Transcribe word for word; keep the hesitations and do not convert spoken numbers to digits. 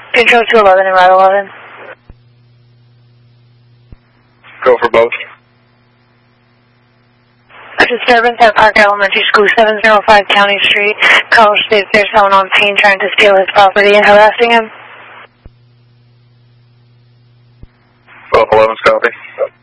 Control two eleven and Route eleven. Go for both. A disturbance at Park Elementary School, seven oh five County Street. Call states there's someone on scene trying to steal his property and harassing him. twelve eleven's copy.